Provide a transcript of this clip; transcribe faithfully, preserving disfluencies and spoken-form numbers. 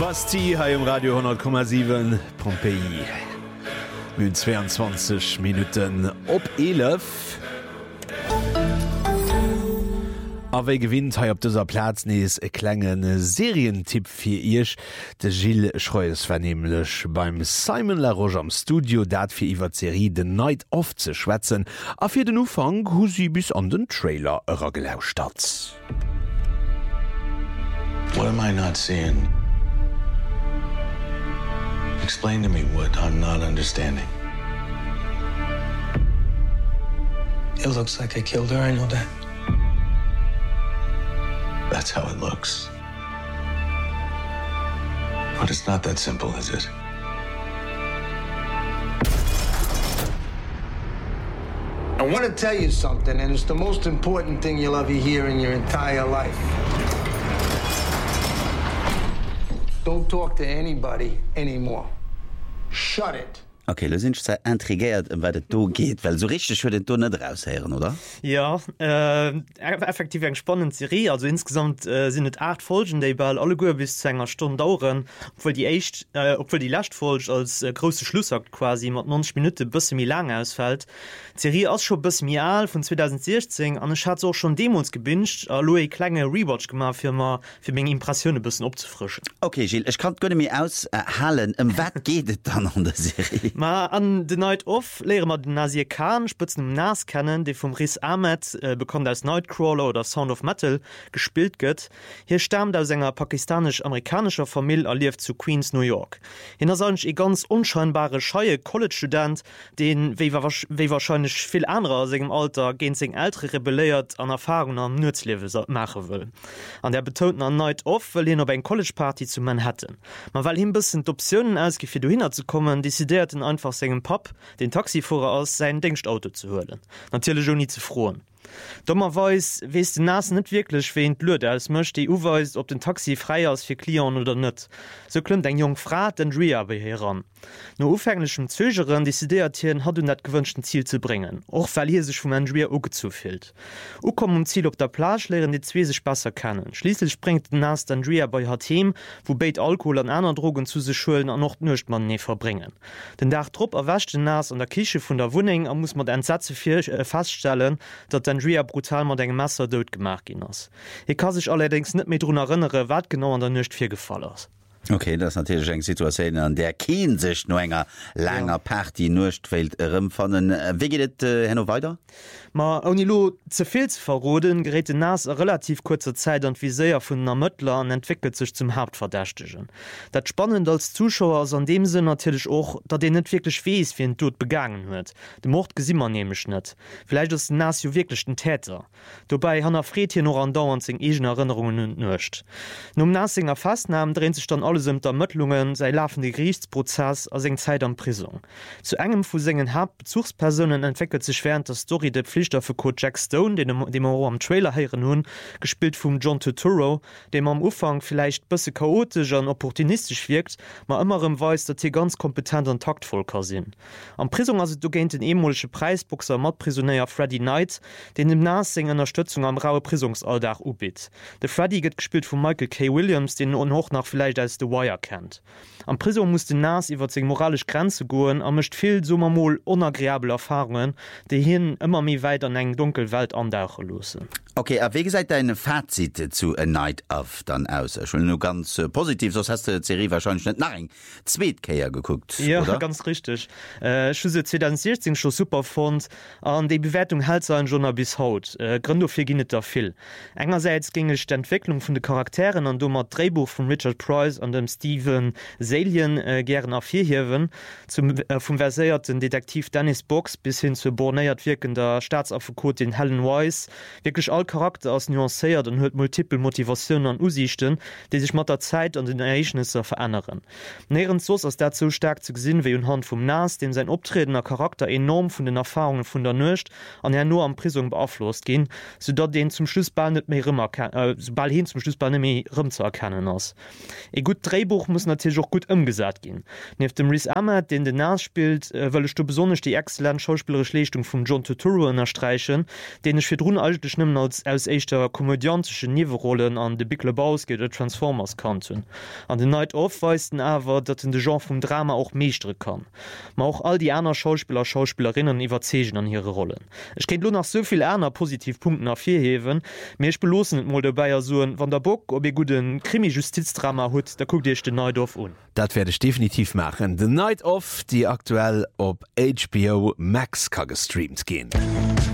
Basti ha im Radio hundert Komma sieben Pompeii. Mit zweiundzwanzig Minuten op elf. Aéi gewinnt hai op dëser Platz nees e klengen Serientipp fir Ich, de Gilles Schreues vernehmlech beim Simon Laroche am Studio dat fir iwwer Serie The Night of ze schwätzen, a fir den Ufang hu sie bis an den Trailer ërer gelauscht hat. What am I not seeing? Explain to me what I'm not understanding. It looks like I killed her, I know that. That's how it looks. But it's not that simple, is it? I want to tell you something, and it's the most important thing you'll ever hear in your entire life. Don't talk to anybody anymore. Shut it. Okay, lo sind se intrigéiert um wat et do geht, well so richtig hue den do net rausheieren, oder? Ja, äh, effektiv eng spannend Serie, also insgesamt äh, sind net acht Folgen, déi ball alle goer bis zu enger Stunde dauern, obwohl die echt, äh, obwohl die Lastfolg als äh, grosse Schlussakt quasi mat neunzig Minuten bësse mi lang ausfällt. Die Serie ass schon bis mir alt von zwanzig sechzehn, an es hat auch schon Demos gebinged, a lo e klenge Rewatch gemacht fir ma fir még Impressionen bisssen opzufrischen. Okay, Gilles, ich kann gönne mir aushalen, äh, um wat geht et dann an der Serie? Ma an The Night of lehre mat den Nasir Khan spëtzen dem Nas kennen, de vum Riz Ahmed äh, bekommt als Nightcrawler oder Sound of Metal gespielt gëtt. Hier stammt aus enger pakistanisch-amerikanischer Familie erlieft zu Queens, New York. Hinner sonch e ganz unscheinbare scheue College-Student, den wéi wahrscheinlich viel anderer segem Alter gen seg ältere rebelléiert an Erfahrung am Nutzlewe mache will. An der betonten an Night of will hin op eng College-Party zu Manhattan. Man weil hin bisssen d'Optionen ausgi fir du hinzukommen, desideiert einfach segem Pap den Taxifuhrer aus sein Denkstauto zu hören. Natürlich schon nie zu frohen. Dommerweis wees den Nas net wirklich wen blöd als mcht die uweist ob den Taxi frei aus fir Klion oder net. So klemmt eng jung Fra den Drea be heran. No ufänglichem Zögeren desideieren hat du net gewünschten Ziel zu bringen. Och verlier sich vum Andrea uge zufilt. U kom um Ziel op der Plage leeren die zwe sich besser kennen. Schließlich springt den Nas Andrea bei her Team, wo beit Alkohol an einer Drogen zu se schulden an noch nøcht man nie verbringen. Den Dach trop erwäscht den Nas an der Kiche vun der Wuning an muss man den Sätze äh, feststellen, dat Andrea brutal mat engem Messer dot gemacht gin ass. E kann sich allerdings net méi run erinnere, wat genau an der nicht fir gefall ass. Okay, das natürlich eng Situation an der Keen sich no enger langer ja. Party nuchtfät rmfannen. Wie geht äh, henno weiter? Ma onilo zeviel ze verroden gerät den Nas a relativ kurzer Zeit an wie séier vun der Mëttler an entwickelt sich zum Hauptverdächtegen. Dat spannend als Zuschauer ass an dem Sinn natürlich och, dat de net wirklich wees wie en Tod begangen huet. De Mord gesimmer nämlich net. Vielleicht ist Nas jo wirklich den Täter. Dobei han er Fred hier noch andauernd seg egen Erinnerungen nøcht. Num Nasinger Fastnahmen drehen sich dann alles um der Mëttlungen sei laufende Gerichtsprozess as eng Zeit an Prisung. Zu engem vu sengen Hauptbezugspersonen entwickelt sich während der Story de Pflichtstoffe Co Jack Stone, den dem er am Trailer heieren hun, gespielt vum John Turturro, dem am Ufang vielleicht bësse chaotisch an opportunistisch wirkt, ma immerem weis, dat hier ganz kompetent an taktvoll kann sinn. Am Prisung as du géint den emolsche Preisboxer Mordprisonär Freddie Knight, den dem Nas seg Unterstützung am raue Prisungsalldag ubit. De Freddie get gespielt vu Michael K. Williams, den unhoch nach vielleicht als The Wire kennt. Am Prisung muss den Nas iwwer seg moralisch Grenze goen, er mischt viel sommermol unagreable Erfahrungen, die hin immer mi weit an eng dunkel Welt andauche losen. Okay, a wie seit deine Fazite zu A Night of dann aus? Schon nur ganz äh, positiv, sonst hast du die Serie wahrscheinlich nicht nach eng Zweitkeier geguckt, ja, oder? Ganz richtig. Äh, ich habe zwanzig sechzehn schon super fand, an die Bewertung hält sein schon bis haut. Äh, Gründe dafür ging nicht da viel. Einerseits ging es die Entwicklung von den Charakteren an dem Drehbuch von Richard Price und dem Steven Salien äh, gerne auf vier Hirven, zum äh, vom versierten Detektiv Dennis Box bis hin zu borneiert wirkender Staatsadvokatin Helen Weiss, wirklich all Charakter aus nuancéiert und huet multiple Motivationen an Usichten, die sich mat der Zeit und den Ereignisse verändern. Näherend sos ass dazu stark zu gesinn wie un Hand vum Nas, dem sein optretender Charakter enorm vun den Erfahrungen vun der Nøcht an er nur an Prisung beabflusst gin, so dat den zum Schlussball net méi äh, ball hin zum Schlussball méi rëm zu erkennen ass. E gut Drehbuch muss natürlich auch gut umgesat gin. Nef dem Riz Ahmed, den den Nas spielt, äh, wëllech du besonders die exzellent schauspielerische Leistung vum John Turturro erstreichen, den ich fir run eigentlich nimmen als aus aus echtter komödiantische Niverollen an de Big Lebowski oder Transformers kannten. An den Night of weisten awer, dat in de Genre vum Drama auch meestre kann. Ma auch all die Äner Schauspieler Schauspielerinnen iwwerzegen an ihre Rollen. Ich kennt nur nach soviel Äner Positivpunkten afirhewen, mirch belosen mo dabei soen wann der Bock ob ihr guten Krimi-Justizdrama hut, da guckt ihr den Night of un. Dat werde ich definitiv machen. The Night of, die aktuell op H B O Max ka gestreamt gehen.